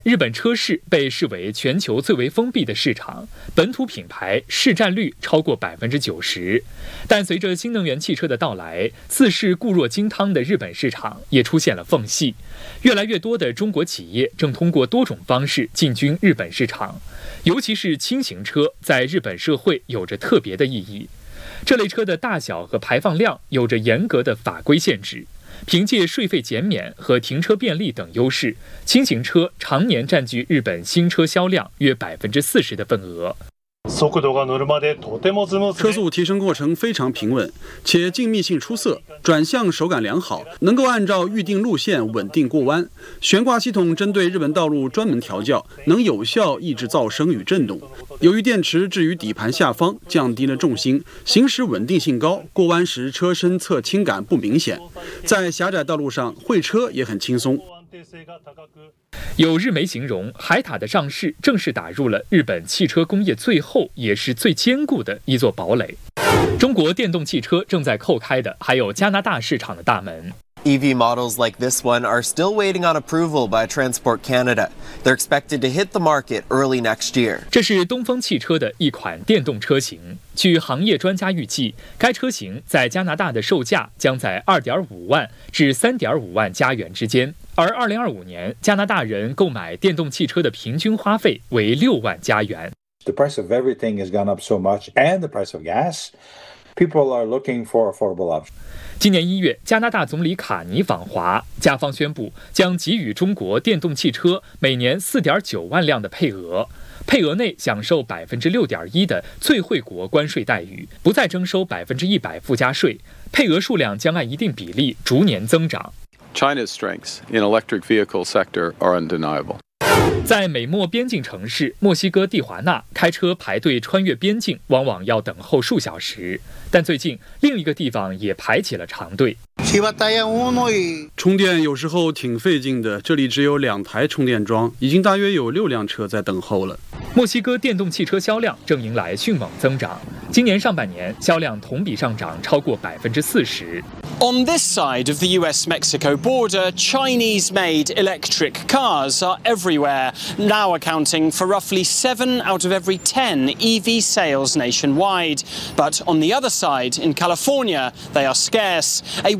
日本车市被视为全球最为封闭的市场，本土品牌市占率超过90%。但随着新能源汽车的到来，自是固若金汤的日本市场也出现了缝隙。越来越多的中国企业正通过多种方式进军日本市场，尤其是轻型车在日本社会有着特别的意义。这类车的大小和排放量有着严格的法规限制。凭借税费减免和停车便利等优势，轻型车常年占据日本新车销量约40%的份额。 车速提升过程非常平稳，且静谧性出色，转向手感良好，能够按照预定路线稳定过弯。悬挂系统针对日本道路专门调教，能有效抑制噪声与震动。由于电池置于底盘下方，降低了重心，行驶稳定性高，过弯时车身侧倾感不明显。在狭窄道路上会车也很轻松。 有日媒形容，海塔的上市正式打入了日本汽车工业最后也是最坚固的一座堡垒。中国电动汽车正在叩开的还有加拿大市场的大门。 EV models like this one are still waiting on approval by Transport Canada. They're expected to hit the market early next year. 这是东风汽车的一款电动车型。据行业专家预计，该车型在加拿大的售价将在2.5万至3.5万加元之间，而2025年加拿大人购买电动汽车的平均花费为6万加元。 The price of everything has gone up so much, and the price of gas. People are looking for affordable options. 今年1月，加拿大总理卡尼访华，加方宣布将给予中国电动汽车每年4.9万辆的配额，配额内享受6.1%的最惠国关税待遇，不再征收100%附加税，配额数量将按一定比例逐年增长。 China's strengths in electric vehicle sector are undeniable. 在美墨边境城市墨西哥蒂华纳，开车排队穿越边境往往要等候数小时。但最近另一个地方也排起了长队。 充电有时候挺费劲的，这里只有2台充电桩，已经大约有6辆车在等候了。 墨西哥电动汽车销量正迎来迅猛增长，今年上半年销量同比上涨超过40%。 On this side of the US-Mexico border, Chinese-made electric cars are everywhere, now accounting for roughly 7 out of every 10 EV sales nationwide. But on the other side, in California, they are scarce. A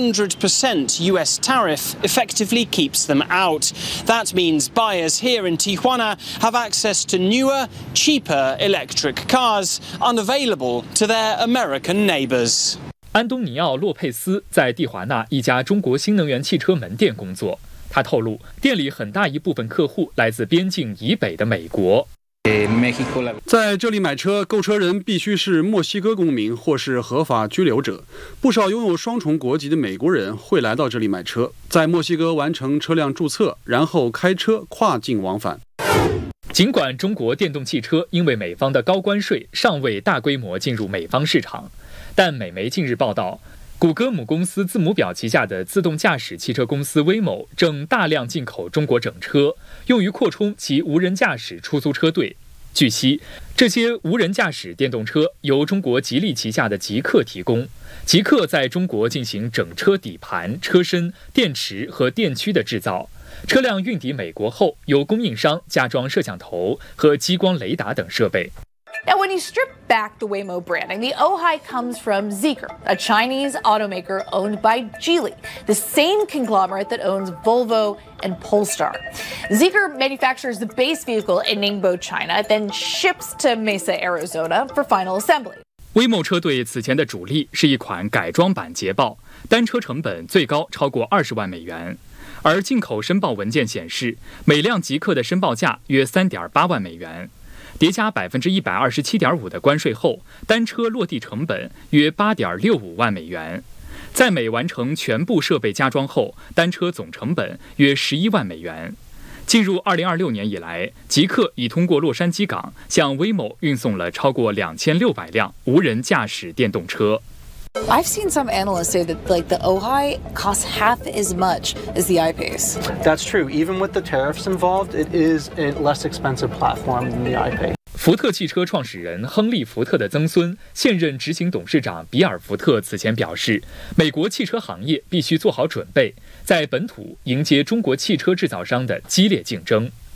100% US tariff effectively keeps them out. That means buyers here in Tijuana have access to newer, cheaper electric cars unavailable to their American neighbors. 安东尼奥·洛佩斯在蒂华纳一家中国新能源汽车门店工作。他透露，店里很大一部分客户来自边境以北的美国。 在这里买车，购车人必须是墨西哥公民或是合法居留者。不少拥有双重国籍的美国人会来到这里买车，在墨西哥完成车辆注册，然后开车跨境往返。 尽管中国电动汽车因为美方的高关税尚未大规模进入美方市场，但美媒近日报道，谷歌母公司字母表旗下的自动驾驶汽车公司 Waymo 正大量进口中国整车，用于扩充其无人驾驶出租车队。据悉，这些无人驾驶电动车由中国吉利旗下的极客提供，极客在中国进行整车底盘、车身、电池和电驱的制造。车辆运抵美国后，由供应商加装摄像头和激光雷达等设备。 Now, when you strip back the Waymo branding, the Ojai comes from Zeekr, a Chinese automaker owned by Geely, the same conglomerate that owns Volvo and Polestar. Zeekr manufactures the base vehicle in Ningbo, China, then ships to Mesa, Arizona for final assembly. Waymo 车队此前的主力是一款改装版捷豹，单车成本最高超过20万美元。而进口申报文件显示，每辆极客的申报价约3.8万美元。叠加127.5%的关税后，单车落地成本约8.65万美元。在美完成全部设备加装后，单车总成本约11万美元。进入2026年以来，极客已通过洛杉矶港向 Waymo 运送了超过2600辆无人驾驶电动车。 I've seen some analysts say that the Ojai costs half as much as the I-Pace. That's true. Even with the tariffs involved, it is a less expensive platform than the I-Pace. 福特汽车创始人亨利·福特的曾孙、现任执行董事长比尔·福特此前表示，美国汽车行业必须做好准备，在本土迎接中国汽车制造商的激烈竞争。